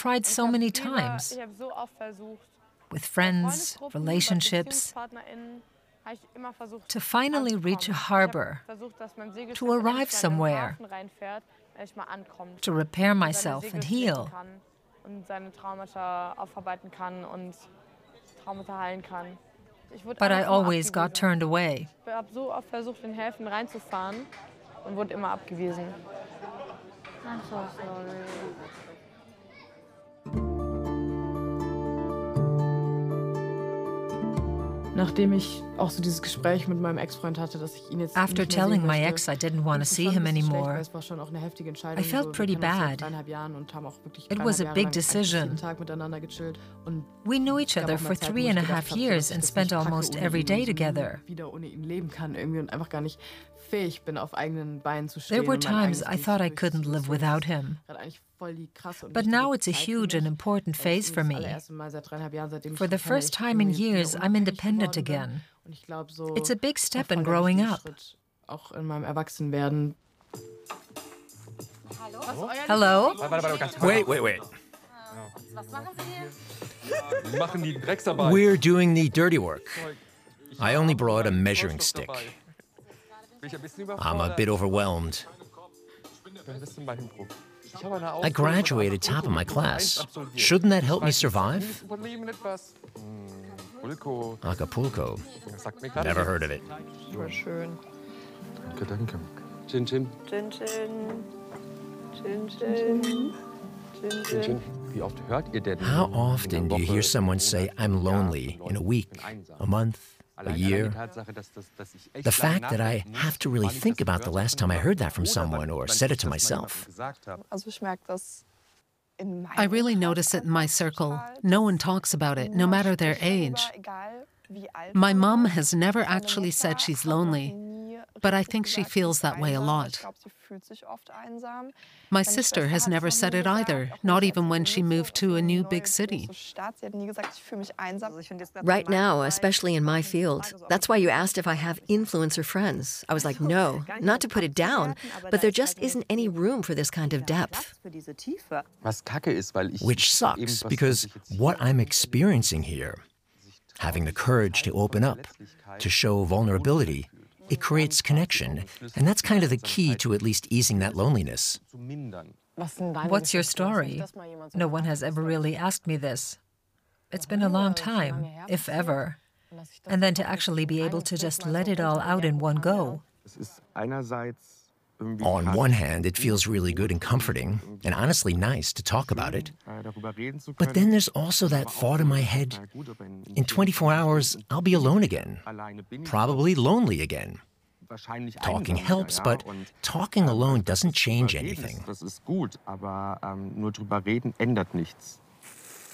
tried so many times. With friends, relationships, to finally reach a harbor, to arrive somewhere, to repair myself and heal. But I always got turned away. I'm so sorry. Nachdem ich auch so dieses Gespräch mit meinem Ex-Freund hatte, dass ich ihn jetzt After nicht mehr telling sehen my möchte, ex I didn't want to see him anymore, es war schon auch eine heftige Entscheidung. I felt pretty bad. It was a big decision. We knew each other for 3.5 years and spent almost every day together. There were times I thought I couldn't live without him. But now it's a huge and important phase for me. For the first time in years, I'm independent again. It's a big step in growing up. Hello? Wait. We're doing the dirty work. I only brought a measuring stick. I'm a bit overwhelmed. I graduated top of my class. Shouldn't that help me survive? Acapulco. Never heard of it. Schön. Danke. Chin Chin. Chin Chin. Chin Chin. Chin Chin. How often do you hear someone say, I'm lonely, in a week, a month, a year? The fact that I have to really think about the last time I heard that from someone or said it to myself. I really notice it in my circle. No one talks about it, no matter their age. My mom has never actually said she's lonely, but I think she feels that way a lot. My sister has never said it either, not even when she moved to a new big city. Right now, especially in my field, that's why you asked if I have influencer friends. I was like, no, not to put it down, but there just isn't any room for this kind of depth. Which sucks, because what I'm experiencing here, having the courage to open up, to show vulnerability, it creates connection, and that's kind of the key to at least easing that loneliness. What's your story? No one has ever really asked me this. It's been a long time, if ever. And then to actually be able to just let it all out in one go. On one hand, it feels really good and comforting, and honestly nice to talk about it. But then there's also that thought in my head, in 24 hours, I'll be alone again, probably lonely again. Talking helps, but talking alone doesn't change anything.